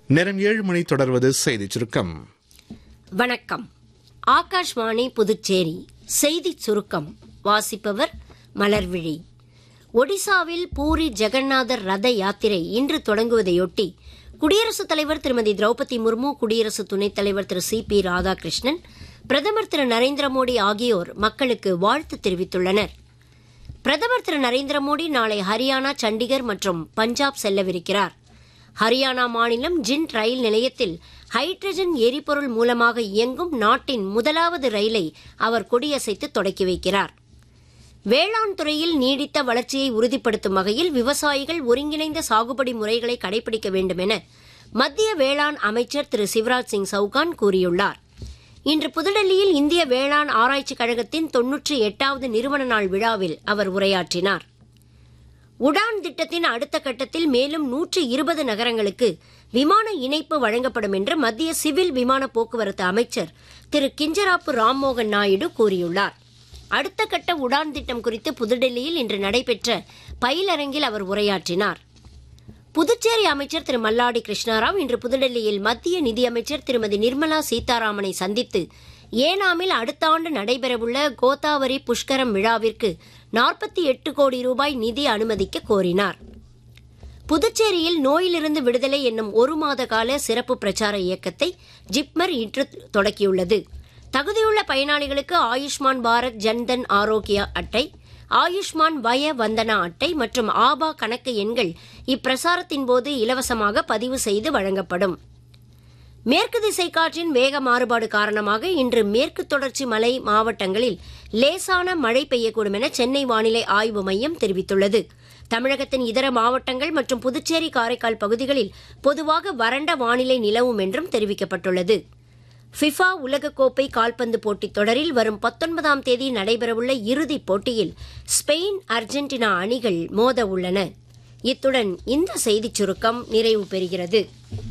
நேரம் 7 மணி. தொடர்வது செய்திச் சுருக்கம். வணக்கம். ஆகாஷ்வாணி புதுச்சேரி செய்திச் சுருக்கம் வாசிப்பவர் மலர்விழி. ஒடிசாவில் பூரி ஜெகநாதர் ரத யாத்திரை இன்று தொடங்குவதையொட்டி குடியரசுத் தலைவர் திருமதி திரௌபதி முர்மு, குடியரசு துணைத் தலைவர் திரு சி.பி. ராதாகிருஷ்ணன், பிரதமர் திரு நரேந்திர மோடி ஆகியோர் மக்களுக்கு வாழ்த்து தெரிவித்துள்ளனர். பிரதமர் திரு நரேந்திர மோடி நாளை ஹரியானா, சண்டிகர் மற்றும் பஞ்சாப் செல்லவிருக்கிறார். ஹரியானா மாநிலம் ஜிண்ட் ரயில் நிலையத்தில் ஹைட்ரஜன் எரிபொருள் மூலமாக இயங்கும் நாட்டின் முதலாவது ரயிலை அவர் கொடியசைத்து தொடக்கி வைக்கிறார். வேளாண் துறையில் நீடித்த வளர்ச்சியை உறுதிப்படுத்தும் வகையில் விவசாயிகள் ஒருங்கிணைந்த சாகுபடி முறைகளை கடைபிடிக்க வேண்டும் என மத்திய வேளாண் அமைச்சர் திரு சிவராஜ் சிங் சௌகான் கூறியுள்ளார். இன்று புதுடெல்லியில் இந்திய வேளாண் ஆராய்ச்சிக் கழகத்தின் 98வது நிறுவன நாள் விழாவில் அவர் உரையாற்றினார். உடான் திட்டத்தின் அடுத்த கட்டத்தில் மேலும் 120 நகரங்களுக்கு விமான இணைப்பு வழங்கப்படும் என்று மத்திய சிவில் விமான போக்குவரத்து அமைச்சர் திரு கிஞ்சராப்பு ராம்மோகன் நாயுடு கூறியுள்ளார். அடுத்த கட்ட உடான் திட்டம் குறித்து புதுடெல்லியில் இன்று நடைபெற்ற பயிலரங்கில் அவர் உரையாற்றினார். புதுச்சேரி அமைச்சர் திரு மல்லாடி கிருஷ்ணாராவ் இன்று புதுடெல்லியில் மத்திய நிதியமைச்சர் திருமதி நிர்மலா சீதாராமனை சந்தித்து ஏனாமில் அடுத்த ஆண்டு நடைபெறவுள்ள கோதாவரி புஷ்கரம் விழாவிற்கு 48 கோடி ரூபாய் நிதி அனுமதிக்க கோரினார். புதுச்சேரியில் நோயிலிருந்து விடுதலை என்னும் 1 மாத கால சிறப்பு பிரச்சார இயக்கத்தை ஜிப்மர் இன்று தொடக்கியுள்ளது. தகுதியுள்ள பயனாளிகளுக்கு ஆயுஷ்மான் பாரத் ஜன்தன் ஆரோக்கிய அட்டை, ஆயுஷ்மான் வய வந்தனா அட்டை மற்றும் ஆபா கணக்கு எண்கள் இப்பிரசாரத்தின் போது இலவசமாக பதிவு செய்து வழங்கப்படும். மேற்கு திசை காற்றின் வேக மாறுபாடு காரணமாக இன்று மேற்கு தொடர்ச்சி மலை மாவட்டங்களில் லேசான மழை பெய்யக்கூடும் என சென்னை வானிலை ஆய்வு மையம் தெரிவித்துள்ளது. தமிழகத்தின் இதர மாவட்டங்கள் மற்றும் புதுச்சேரி, காரைக்கால் பகுதிகளில் பொதுவாக வறண்ட வானிலை நிலவும் என்றும் தெரிவிக்கப்பட்டுள்ளது. ஃபிஃபா உலகக்கோப்பை கால்பந்து போட்டித் தொடரில் வரும் 19ஆம் தேதி நடைபெறவுள்ள இறுதிப் போட்டியில் ஸ்பெயின், அர்ஜென்டினா அணிகள் மோத உள்ளன. இத்துடன் இந்த செய்திச் சுருக்கம் நிறைவு பெறுகிறது.